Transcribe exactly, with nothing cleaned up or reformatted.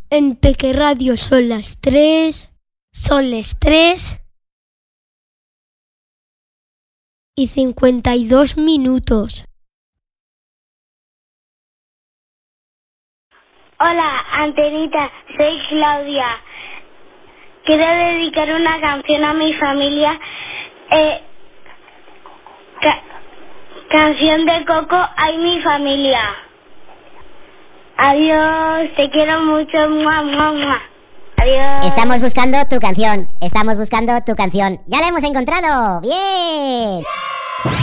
En Peque Radio son las tres. Son las tres. Y cincuenta y dos minutos. Hola, Antenita, soy Claudia. Quiero dedicar una canción a mi familia. Eh, ca- canción de Coco, ay mi familia. Adiós, te quiero mucho. Mua, mua, mua. Adiós. Estamos buscando tu canción. Estamos buscando tu canción. ¡Ya la hemos encontrado! ¡Bien!